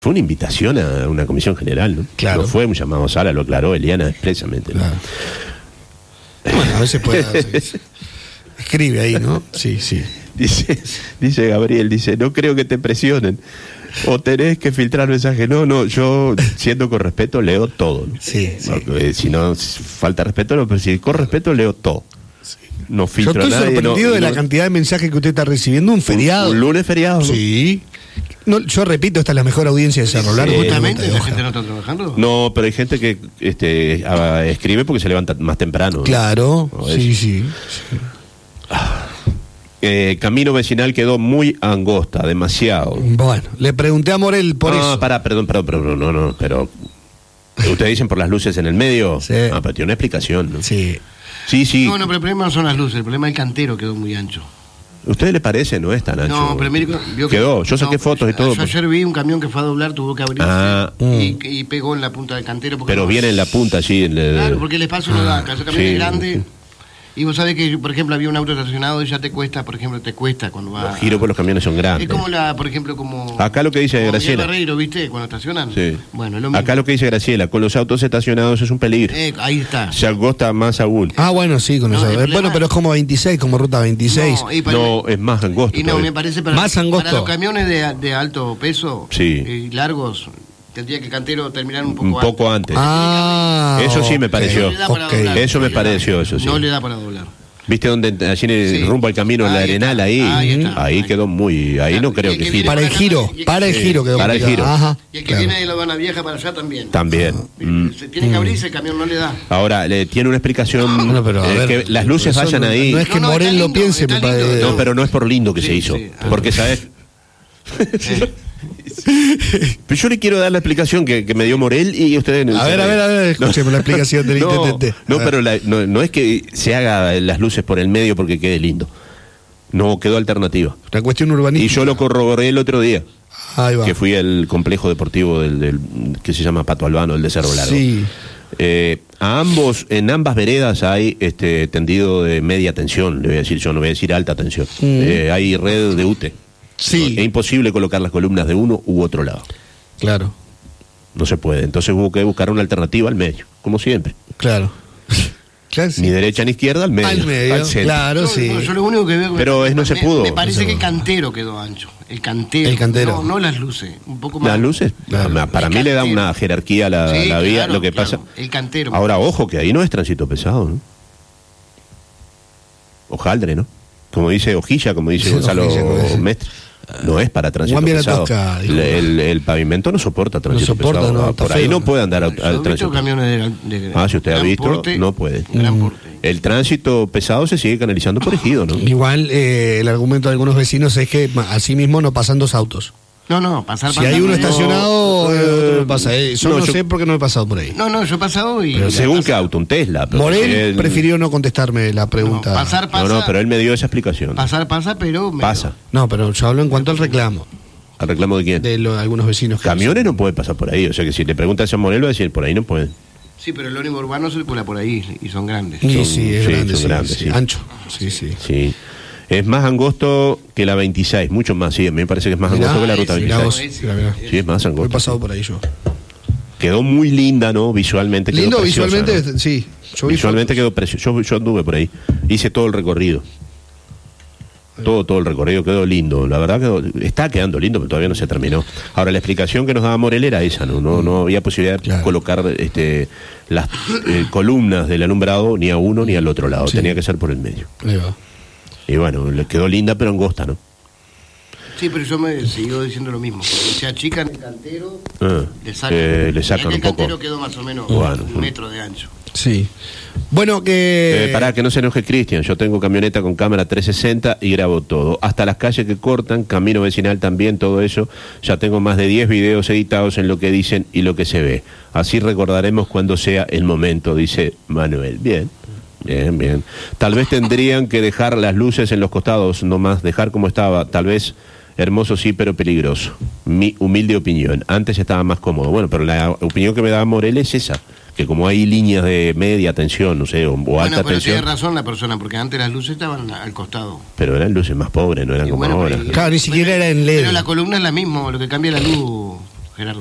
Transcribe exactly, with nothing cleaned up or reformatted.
Fue una invitación a una comisión general, ¿no? Claro. No fue un llamado a sala, lo aclaró Eliana expresamente, ¿no? Claro. Bueno, a veces puede... Escribe ahí, ¿no? Sí, sí. Dice, dice Gabriel, dice, no creo que te presionen. O tenés que filtrar mensajes. No, no, yo, siendo con respeto, leo todo, ¿no? Sí, sí. Porque, si no falta respeto, no, pero si con respeto leo todo. Sí. No Yo filtro estoy a nadie. sorprendido no, de la no, cantidad de mensajes que usted está recibiendo. Un feriado. Un, un lunes feriado, ¿no? Sí. No, yo repito, esta es la mejor audiencia de Cerro Largo. Sí. Justamente, la gente no está trabajando. No, pero hay gente que este, a- escribe porque se levanta más temprano, ¿no? Claro, No, sí, es- sí, sí. Eh, camino vecinal quedó muy angosta, demasiado. Bueno, le pregunté a Morel por no, eso. pará, perdón, perdón, perdón, no, no, pero... ¿Ustedes dicen por las luces en el medio? Sí. Ah, pero tiene una explicación, ¿no? Sí. Sí, sí. No, no, pero el problema no son las luces, el problema es el cantero quedó muy ancho. ¿A ustedes le parece? No es tan ancho. No, pero mire, vio que- Quedó, yo saqué no, fotos y yo- todo. Yo ayer vi un camión que fue a doblar, tuvo que abrirse Ah. y, y pegó en la punta del cantero. porque Pero no- viene en la punta allí. En el- Claro, porque el espacio no da, acá ese camión sí. es grande. Y vos sabés que, por ejemplo, había un auto estacionado y ya te cuesta, por ejemplo, te cuesta cuando va... Los giros por los camiones son grandes. Es como la, por ejemplo, como... Acá lo que dice como Graciela. Miguel Barreiro, ¿viste? Cuando estacionan. Sí. Bueno, es lo mismo. Acá lo que dice Graciela, con los autos estacionados es un peligro. Eh, ahí está. Se angosta más aún. Ah, bueno, sí, con No, eso. el Eh, problema- Bueno, pero es como veintiséis, como ruta veintiséis. No, y para- No, es más angosto. Y no, todavía. me parece para, Más angosto. para los camiones de, de alto peso Sí. y largos, tendría que el cantero terminar un poco Un poco antes. Ah, Eso sí me ok, pareció. No le da para ok. doblar, Eso no me le da. pareció, eso sí. No le da para doblar. ¿Viste dónde allí en el Sí. rumbo al camino en la Ahí Arenal está, ahí? ahí está, ahí ahí. quedó muy, ahí Claro, no creo y el que que gire. viene Para el acá, giro, y- para el sí, giro quedó para el complicado. giro. Ajá. Y el que Claro. viene de la Habana Vieja para allá también. También. Mm. Se tiene que abrirse el camión, no le da. Ahora, le tiene una explicación Bueno, pero a eh, ver, que las luces eso vayan no- ahí. No es que No, no, Morel está lo lindo, piense, está me parece. lindo. No, pero no es por lindo que Sí, se hizo. sí. Porque, ¿sabes? Pero yo le quiero dar la explicación que, que me dio Morel y ustedes... A ver, a ver, a ver, escuchemos la explicación del no, intendente. No, A ver. pero la- no, no es que se haga las luces por el medio porque quede lindo. No, quedó alternativa. Una cuestión urbanística. Y yo lo corroboré el otro día, Ahí va. que fui al complejo deportivo del, del que se llama Pato Albano, el de Cerro Largo. Sí. Eh, a ambos, en ambas veredas hay este tendido de media tensión, le voy a decir yo, no voy a decir alta tensión. Mm. Eh, hay red de U T E. Sí. Es imposible colocar las columnas de uno u otro lado. Claro, No se puede. Entonces hubo que buscar una alternativa al medio, como siempre. claro. Claro, sí. Ni derecha ni izquierda, al medio. Al medio, centro. claro, Yo, sí. no, yo lo único que veo... Pero es- no se me- pudo. Me parece No se que el pudo. cantero quedó ancho. El cantero. El cantero. No, no las luces. Un poco más. Las luces, Claro. para, para El mí le da cantero. una jerarquía a la, Sí, la vía. claro, Lo que claro. pasa. El cantero. Ahora, ojo, que ahí no es tránsito pesado, ¿no? Hojaldre, ¿no? Como dice Hojilla, como dice Sí, Gonzalo Hojilla, como dice. Mestre. No es para tránsito Juan Viera pesado. Tosca, dijo. Le- el, el pavimento no soporta tránsito soporta, pesado. no, Ah, está por ahí feo. no puede andar al, Yo al he visto tránsito. camiones de, de Ah, si usted ha gran visto, porte, no puede. Gran Mm. porte. El tránsito pesado se sigue canalizando por ejido, ¿no? Igual eh, el argumento de algunos vecinos es que ma- así mismo no pasan dos autos. No, no, pasar Si pasar, hay uno no, estacionado, no, eh, otro eh, no pasa. Eh, Yo no, no, yo- sé porque no he pasado por ahí. No, no, yo he pasado y. Pero según qué auto, un Tesla. pero Morel él- prefirió no contestarme la pregunta. No, pasar, pasa. No, no, pero él me dio esa explicación. Pasar, pasa, pero. me- Pasa. No, pero yo hablo en cuanto al reclamo ¿Al reclamo de quién? de lo- algunos vecinos. que Camiones no pueden pasar por ahí. O sea que si le preguntas a Morel va a decir, por ahí no pueden. Sí, pero el ónimo urbano circula por ahí y son grandes. Sí, Son- sí, es sí, grande, son sí, grandes, sí, sí. ancho. Sí, sí. Sí. Es más angosto que la veintiséis, mucho más, sí. A mí me parece que es más Mirá, angosto que la ruta sí, Mirá veintiséis. vos, mirá, mirá. Sí, es más He angosto. pasado por ahí yo. Quedó muy linda, ¿no? Visualmente quedó Lindo preciosa, visualmente, ¿no? sí. Yo vi Visualmente fotos. quedó precioso. Yo, yo anduve por ahí. Hice todo el recorrido. Todo, todo el recorrido quedó lindo. La verdad que está quedando lindo, pero todavía no se terminó. Ahora, la explicación que nos daba Morel era esa, ¿no? No, no había posibilidad de Claro. colocar este, las eh, columnas del alumbrado ni a uno ni al otro lado. Sí. Tenía que ser por el medio. Ahí va. Y bueno, le quedó linda, pero angosta, ¿no? Sí, pero yo me sigo diciendo lo mismo. Porque se achican el cantero, Ah, le sacan, eh, le sacan Mirá que un el cantero poco. quedó más o menos Bueno. un metro de ancho. Sí. Bueno, que. Eh, pará, que no se enoje Cristian. Yo tengo camioneta con cámara trescientos sesenta y grabo todo. Hasta las calles que cortan, camino vecinal también, todo eso. Ya tengo más de diez videos editados en lo que dicen y lo que se ve. Así recordaremos cuando sea el momento, dice Manuel. Bien. Bien, bien. Tal vez tendrían que dejar las luces en los costados, no más dejar como estaba. Tal vez hermoso sí, pero peligroso. Mi humilde opinión. Antes estaba más cómodo. Bueno, pero la opinión que me daba Morel es esa. Que como hay líneas de media tensión, no sé, o, o Bueno, alta pero tiene tensión, razón la persona, porque antes las luces estaban al costado. pero eran luces más pobres, no eran Y como bueno, ahora. pero- Claro, ni siquiera era en L E D. Pero la columna es la misma, lo que cambia la luz